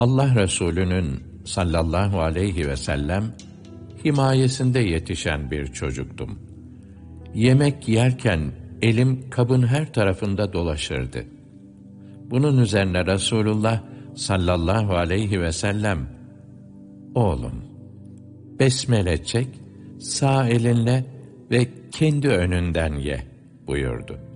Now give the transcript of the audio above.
Allah Resulü'nün sallallahu aleyhi ve sellem himayesinde yetişen bir çocuktum. Yemek yerken elim kabın her tarafında dolaşırdı. Bunun üzerine Resulullah sallallahu aleyhi ve sellem, "Oğlum, besmele çek, sağ elinle ve kendi önünden ye," buyurdu.